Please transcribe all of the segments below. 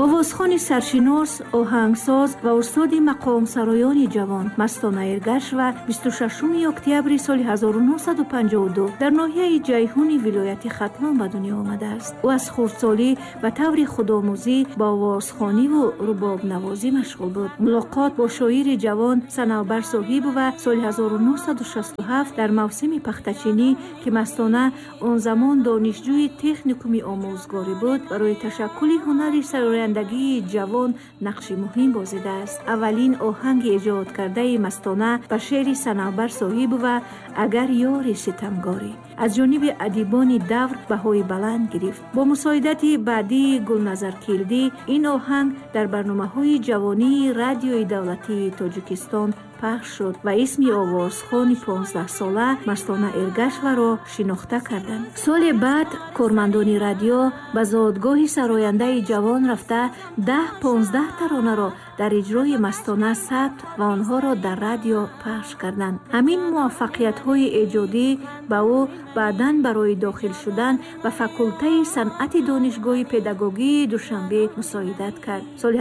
овозхони саршинос, оҳангсоз ва устоди мақомсароёни ҷавон Мастона Эргашва 26 октябри соли 1952 дар ноҳияи Ҷайҳуни вилояти Хатлон ба дунё омадааст. ӯ аз хурдсолӣ ба таври худомӯзӣ ба овозхониву рубобнавозӣ машғул буд. мулоқот бо шоири ҷавон Санавбар Соҳибова соли 1967 дар мавсими пахтачинӣ ки Мастона он замон донишҷӯи техникуми омӯзгорӣ буд, барои ташаккули ҳунари сарояндагии ҷавон нақши муҳим бозидааст. аввалин оҳанги эҷодкардаи Мастона ба шеъри Санавбар Соҳибова «Агар ёри ситамгорӣ» аз ҷониби адибони давр баҳои баланд гирифт. бо мусоидати баъдии Гулназаркилдӣ ин оҳанг дар барномаҳои ҷавонии радиои давлатии Тоҷикистон пахш шуд ва исми овозхони 15-сола Мастона Эргашваро шинохта карданд. соли баъд кормандони радио ба зодгоҳи сарояндаи ҷавон рафта 10-15 таронаро дар иҷрои Мастона сабт ва онҳоро дар радио пахш карданд. ҳамин муваффақиятҳои эҷодӣ ба ӯ баъдан барои дохил шудан ба факултаи санъати донишгоҳи педагогии Душанбе мусоидат кард. соли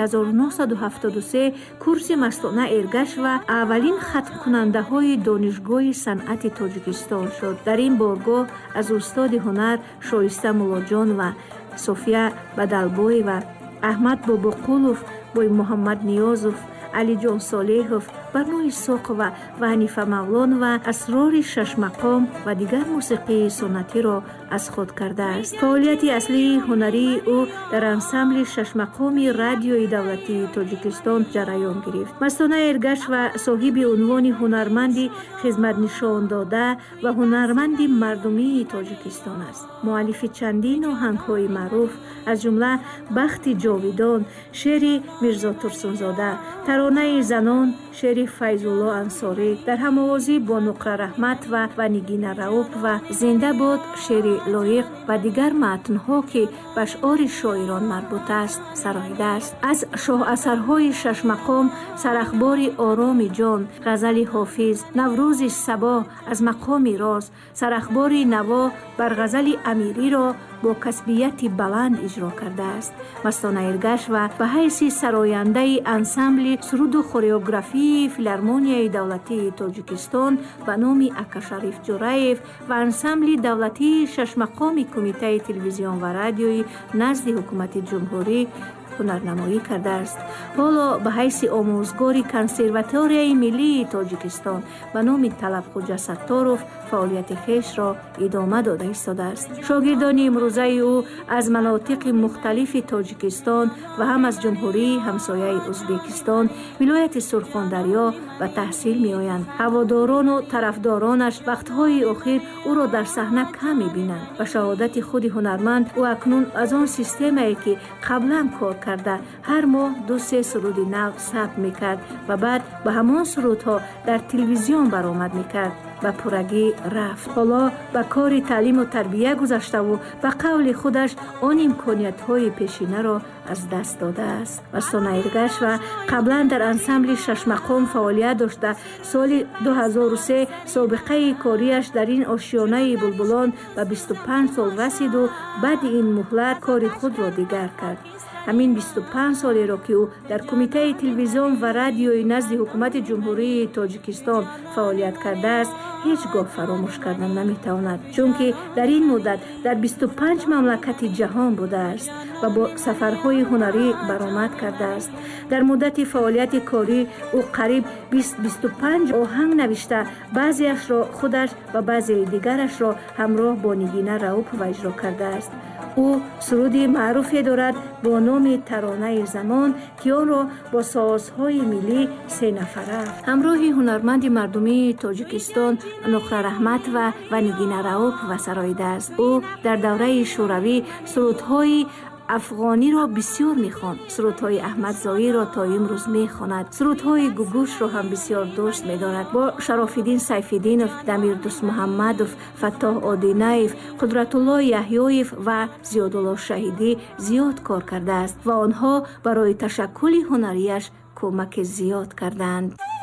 1973 курси Мастона Эргашва аввалин хатмкунандаҳои донишгоҳи санъати Тоҷикистон шуд. дар ин боргоҳ аз устоди ҳунар Шоиста Муллоҷон ва София Бадалбоева, Аҳмад Бобоқулов, Бой Муҳаммад Ниёзов, Алиҷон Солеҳов, Барнои Соқова ва Ҳанифа Мавлонова асрори шашмақом ва дигар мусиқии суннатиро аз худ кардааст. фаъолияти аслии ҳунарии ӯ дар ансамбли шашмақоми радиои давлатии Тоҷикистон ҷараён гирифт. Мастона Эргашва соҳиби унвони ҳунарманди хизматнишондода ва ҳунарманди мардумии Тоҷикистон аст. муаллифи чандин оҳангҳои маъруф, аз ҷумла «Бахти ҷовидон», шеъри Мирзо Турсунзода, таронаи занон, шеъри Файзулло Ансорӣ, дар ҳамовозӣ бо Нуқра Раҳматова ва Нигина Раупова, Зинда бод, шеъри Лоиқ ва дигар матнҳо ки ба шуъори шоирон марбут аст, сароидааст. аз шоҳасарҳои шашмақом Сарахбори ороми ҷон, ғазали Ҳофиз, Наврӯзи Сабо аз мақоми роз, Сарахбори наво бар ғазали Амириро бо касбияти баланд иҷро кардааст. Мастона Эргашва ба ҳайси сарояндаи ансамбли суруду хореографии филармонияи давлатии Тоҷикистон ба номи Ака Шариф Ҷураев ва ансамбли давлатии шашмақоми Кумитаи телевизион ва радиои назди ҳукумати ҷумҳурӣ ҳунарнамоӣ кардааст. ҳоло ба ҳайси омӯзгори консерваторияи миллии Тоҷикистон ба номи Талабхоҷа Сатторов фаъолияти хешро идома дода истодааст. шогирдони имрӯзаи ӯ аз манотиқи мухталифи Тоҷикистон ва ҳам аз ҷумҳурии ҳамсояи Ӯзбекистон, вилояти Сурхондарё ба таҳсил меоянд. ҳаводорону тарафдоронаш вақтҳои охир ӯро дар саҳна кам мебинанд. ба шаҳодати худи ҳунарманд, ӯ акнун аз он системае ки қаблан кор карда ҳар моҳ 2-3 суруди нав сабт мекард ва баъд ба ҳамон сурудҳо дар телевизион баромад мекард, ба пуррагӣ рафт. ҳоло ба кори таълиму тарбия гузаштаву ба қавли худаш он имкониятҳои пешинаро аз даст додааст. Мастона Эргашва қаблан дар ансамбли шашмақом фаъолият дошта, соли 2003 собиқаи кориаш дар ин ошиёнаи булбулон ба 25 сол расиду баъди ин муҳлат кори худро дигар кард. ҳамин 25 солеро ки ӯ дар Кумитаи телевизион ва радиои назди ҳукумати ҷумҳурии Тоҷикистон фаъолият кардааст, ҳеҷ гоҳ фаромӯш кардан наметавонад, чунки дар ин муддат дар 25 мамлакати ҷаҳон будааст ва бо сафарҳои ҳунарӣ баромад кардааст. дар муддати фаъолияти корӣ ӯ қариб 20-25 оҳанг навишта, баъзеашро худаш ва баъзеи дигарашро ҳамроҳ бо Нигина Раупова иҷро кардааст. ӯ суруди маъруфе дорад бо номи Таронаи замон ки онро бо созҳои миллӣ 3 нафара ҳамроҳи ҳунарманди мардумии Тоҷикистон Нуқра Раҳматова ва Нигина Раупова сароидааст. ӯ дар давраи шӯравӣ сурудҳои афғониро бисёр мехонд, сурудҳои Аҳмадзоиро то имрӯз мехонад, сурудҳои Гугушро ҳам бисёр дӯст медорад. бо Шарофиддин Сайфиддинов, Дамир Дӯстмуҳаммадов, Фаттоҳ Одинаев, Қудратулло Яҳьёев ва Зиёдулло Шаҳидӣ зиёд кор кардааст ва онҳо барои ташаккули ҳунарияш кӯмаки зиёд карданд.